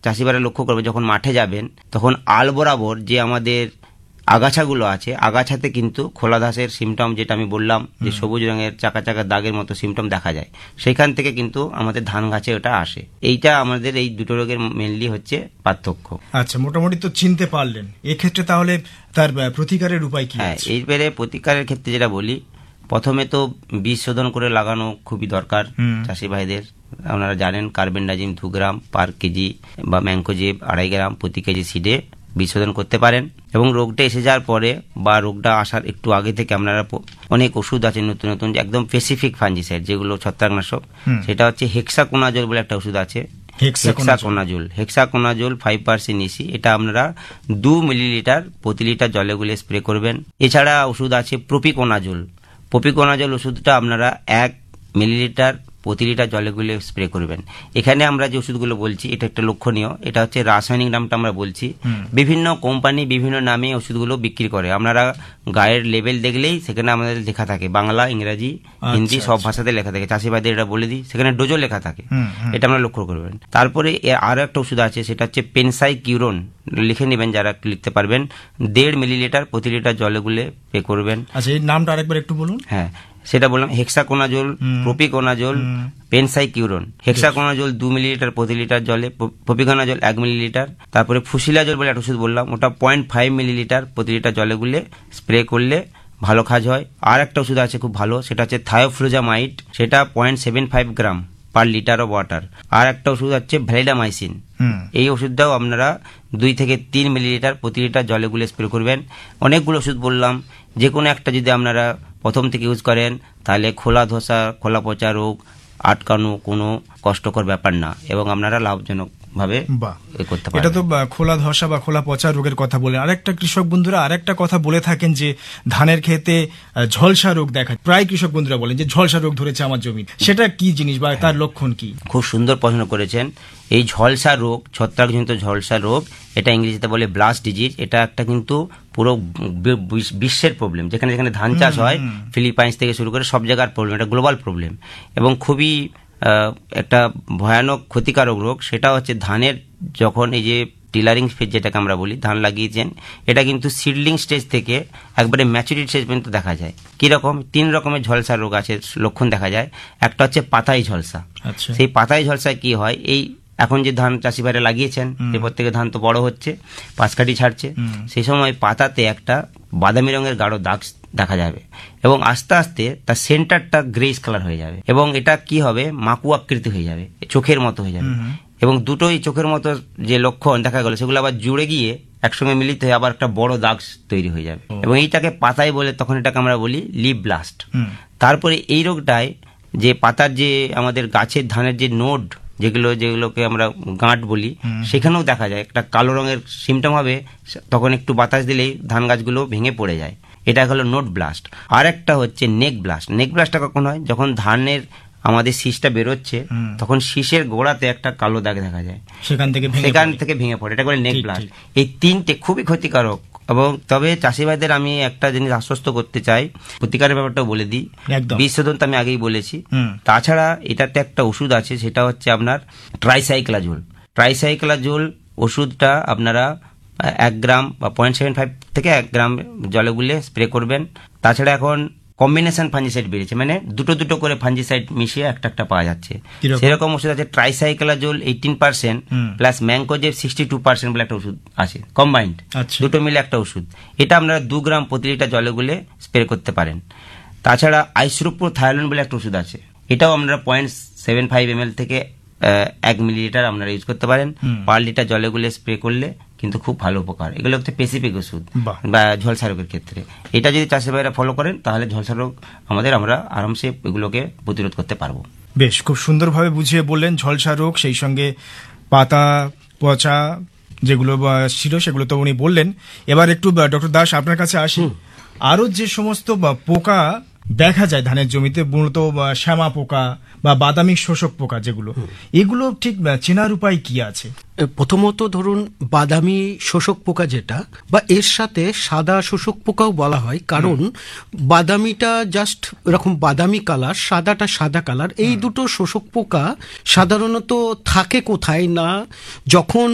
চাষিবারা লক্ষ্য করবে, যখন মাঠে যাবেন তখন আল বরাবর যে আমাদের আগাছাগুলো আছে, আগাছাতে কিন্তু খোলা ধাসের সিমটম, যেটা আমি বললাম যে সবুজ রঙের চাকা চাকা দাগের মতো সিমটম দেখা যায়, সেখান থেকে কিন্তু আমাদের ধান গাছে ওটা আসে। এইটা আমাদের এই দুটো রোগের মেনলি হচ্ছে পার্থক্য। আচ্ছা, মোটামুটি তো চিনতে পারলেন। এক্ষেত্রে তাহলে তার প্রতিকারের উপায় কি? হ্যাঁ, এইবারে প্রতিকারের ক্ষেত্রে যেটা বলি, প্রথমে তো বীজ শোধন করে লাগানো খুবই দরকার চাষি ভাইদের। আপনারা জানেন কার্বেন্ডাজিম 2 গ্রাম পার কেজি বা ম্যাঙ্কোজেব 2.5 গ্রাম প্রতি কেজি সিডে বীজ শোধন করতে পারেন। এবং রোগটা এসে যাওয়ার পরে বা রোগটা আসার একটু আগে থেকে আপনারা অনেক ওষুধ আছে নতুন নতুন, একদম স্পেসিফিক ফাঞ্জিসাইড যেগুলো ছত্রাকনাশক, সেটা হচ্ছে হেক্সাকোনাজোল বলে একটা ওষুধ আছে। হেক্সাকোনাজোল 5% ইসি, এটা আপনারা 2 মিলিলিটার প্রতি লিটার জলে গুলে স্প্রে করবেন। এছাড়া ওষুধ আছে প্রপিকোনাজোল ওষুধটা আপনারা 1 মিলিলিটার প্রতি লিটার জলে গুলে স্প্রে করবেন। এখানে আমরা যে ওষুধগুলো বলছি এটা একটা লক্ষণীয়, এটা হচ্ছে রাসায়নিক নামটা আমরা বলছি। বিভিন্ন কোম্পানি বিভিন্ন নামে ওষুধগুলো বিক্রি করে, আপনারা গায়ের লেবেল দেখলেই সেখানে আমাদের লেখা থাকে, বাংলা, ইংরাজি, হিন্দি সব ভাষাতে লেখা থাকে। চাষিবাদের এটা বলে দিই, সেখানে ডোজও লেখা থাকে, এটা আমরা লক্ষ্য করবেন। তারপরে আরো একটা ওষুধ আছে, সেটা হচ্ছে পেনসাইকিউরন, লিখে নেবেন যারা লিখতে পারবেন, 1.5 মিলিলিটার প্রতি লিটার জলে গুলে স্প্রে করবেন। আচ্ছা, এই নামটা আরেকবার একটু বলুন। হ্যাঁ, সেটা বললাম, হেক্সাকোনাজোল, প্রপিকোনাজোল, পেনসাইকিউরন। হেক্সাকোনাজোল 2 মিলিলিটার প্রতি লিটার জলে, প্রপিকোনাজোল 1 মিলিলিটার। তারপরে ফুসিলাজোল বলে একটা ওষুধ বললাম, ওটা 0.5 মিলিলিটার প্রতি লিটার জলে গুলে স্প্রে করলে ভালো কাজ হয়। আর একটা ওষুধ আছে খুব ভালো, সেটা হচ্ছে থায়োফ্লুজামাইড, সেটা 0.75 গ্রাম পার লিটার অফ ওয়াটার। আর একটা ওষুধ হচ্ছে ভ্যালিডামাইসিন, এই ওষুধটাও আপনারা 2 থেকে 3 মিলিলিটার প্রতি লিটার জলে গুলে স্প্রে করবেন। অনেকগুলো ওষুধ বললাম, যে কোনো একটা যদি আপনারা প্রথম থেকে ইউজ করেন তাহলে খোলা ধসা, খোলা পচা রোগ আটকানো কোনো কষ্টকর ব্যাপার না, এবং আপনারা লাভজনক ভাবে করতে পারেন। এটা তো খোলা ধসা বা খোলা পচা রোগের কথা বলেন। আরেকটা কৃষক বন্ধুরা আরেকটা কথা বলে থাকেন যে ধানের ক্ষেতে ঝলসা রোগ দেখা, প্রায় কৃষক বন্ধুরা বলেন যে ঝলসা রোগ ধরেছে আমার জমি, সেটা কি জিনিস বা তার লক্ষণ কি? খুব সুন্দর প্রশ্ন করেছেন। এই ঝলসা রোগ, ছত্রাকজনিত ঝলসা রোগ, এটা ইংরেজিতে বলে ব্লাস্ট ডিজিজ। এটা একটা কিন্তু পুরো বিশ্বের প্রবলেম, যেখানে যেখানে ধান চাষ হয়, ফিলিপাইন্স থেকে শুরু করে সব জায়গার প্রবলেম, এটা গ্লোবাল প্রবলেম এবং খুবই একটা ভয়ানক ক্ষতিকারক রোগ। সেটা হচ্ছে ধানের যখন এই যে টিলারিং ফেজ যেটাকে আমরা বলি, ধান লাগিয়েছেন, এটা কিন্তু সিডলিং স্টেজ থেকে একবারে ম্যাচুরিটি স্টেজ পর্যন্ত দেখা যায়। কিরকম? 3 রকমের ঝলসা রোগ আছে, লক্ষণ দেখা যায়। একটা হচ্ছে পাতাই ঝলসা। সেই পাতাই ঝলসায় কি হয়, এই এখন যে ধান চাষি ভাইরা লাগিয়েছেন, এরপর থেকে ধান তো বড় হচ্ছে, পাশকাঠি ছাড়ছে, সেই সময় পাতাতে একটা বাদামি রঙের গাঢ় দাগ দেখা যাবে এবং আস্তে আস্তে তার সেন্টারটা গ্রেস কালার হয়ে যাবে এবং এটা কি হবে, মাকু আকৃতি হয়ে যাবে, চোখের মতো হয়ে যাবে। এবং দুটোই চোখের মতো যে লক্ষণ দেখা গেল, সেগুলো আবার জুড়ে গিয়ে একসঙ্গে মিলিত হয়ে আবার একটা বড় দাগ তৈরি হয়ে যাবে এবং এইটাকে পাতায় বলে, তখন এটাকে আমরা বলি লিভ ব্লাস্ট। তারপরে এই রোগটায় যে পাতার যে আমাদের গাছের ধানের যে নোড, যেগুলোকে আমরা গাঁট বলি, সেখানেও দেখা যায় একটা কালো রঙের সিমটম হবে, তখন একটু বাতাস দিলেই ধান গাছগুলো ভেঙে পড়ে যায়। এটা হলো নোড ব্লাস্ট। আর একটা হচ্ছে নেক ব্লাস্ট। নেক ব্লাস্টটা কখন হয়, যখন ধানের আমাদের শীষটা বেরোচ্ছে, তখন শীষের গোড়াতে একটা কালো দাগ দেখা যায়, সেখান থেকে ভেঙে পড়ে, এটা করে নেক ব্লাস্ট। এই 3টে খুবই ক্ষতিকারক। এবং তবে চাষি ভাইদের আমি একটা জিনিস আশ্বস্ত করতে চাই, প্রতিকারের ব্যাপারটাও বলে দিই। বীজ শোধন তো আমি আগেই বলেছি, তাছাড়া এটাতে একটা ওষুধ আছে, সেটা হচ্ছে আপনার ট্রাইসাইক্লাজোল ওষুধটা আপনারা 1 গ্রাম বা 0.75 থেকে 1 গ্রাম জলে গুলে স্প্রে করবেন। তাছাড়া এখন কম্বিনেশন ফাঞ্জিসাইড বেরিয়েছে, মানে দুটো করে ফাঞ্জিসাইড মিশিয়ে একটা পাওয়া যাচ্ছে, সেরকম ওষুধ আছে। ট্রাইসাইক্লাজোল 18% প্লাস ম্যাঙ্কোজেব 62% বলে একটা ওষুধ আছে, কম্বাইন্ড, দুটো মিলে একটা ওষুধ। এটা আপনারা 2 গ্রাম প্রতি লিটার জলে গুলে স্প্রে করতে পারেন। তাছাড়া আইসোপ্রোথায়োলিন বলে একটা ওষুধ আছে, এটাও আপনারা 0.75 ml থেকে 1 মিলিলিটার আপনারা ইউজ করতে পারেন। পার লিটার জলে গুলে স্প্রে করলে কিন্তু খুব ভালো উপকার। এগুলো হচ্ছে স্পেসিফিক ওষুধ বা ঝলসা রোগের ক্ষেত্রে। এটা যদি চাষি ভাইরা ফলো করেন, তাহলে ঝলসা রোগ আমরা আরামসে এগুলোকে প্রতিরোধ করতে পারবো। বেশ, খুব সুন্দরভাবে বুঝিয়ে বললেন ঝলসা রোগ, সেই সঙ্গে পাতা পচা যেগুলো ছিল সেগুলো তো উনি বললেন। এবার একটু ডক্টর দাস আপনার কাছে আসি। আরো যে সমস্ত পোকা দেখা যায় ধানের জমিতে, মূলত শ্যামা পোকা বা বাদামি শোষক পোকা যেগুলো, এগুলো ঠিক চেনার উপায় কি আছে? প্রথমত ধরুন বাদামি শোষক পোকা যেটা, বা এর সাথে সাদা শোষক পোকাও বলা হয়, কারণ বাদামিটা জাস্ট এরকম বাদামি কালার, সাদাটা সাদা কালার। এই দুটো শোষক পোকা সাধারণত থাকে কোথায় না, যখন